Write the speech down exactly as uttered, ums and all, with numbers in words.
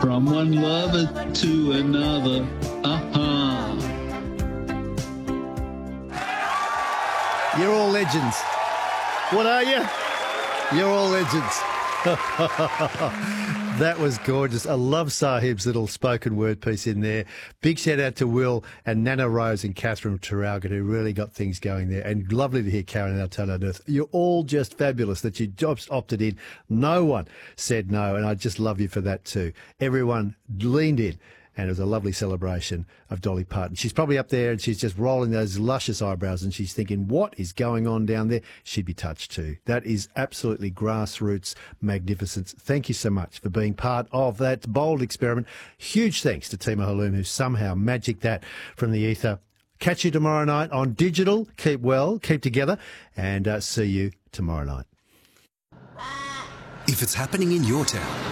From one lover to another. Uh-huh. You're all legends. What are you? You're all legends. That was gorgeous. I love Sahib's little spoken word piece in there. Big shout out to Will and Nana Rose and Catherine Traralgon, who really got things going there. And lovely to hear Karen and Altona Earth. You're all just fabulous that you just opted in. No one said no, and I just love you for that too. Everyone leaned in. And it was a lovely celebration of Dolly Parton. She's probably up there and she's just rolling those luscious eyebrows and she's thinking, what is going on down there? She'd be touched too. That is absolutely grassroots magnificence. Thank you so much for being part of that bold experiment. Huge thanks to Tima Haloum, who somehow magicked that from the ether. Catch you tomorrow night on Digital. Keep well, keep together, and uh, see you tomorrow night. If it's happening in your town,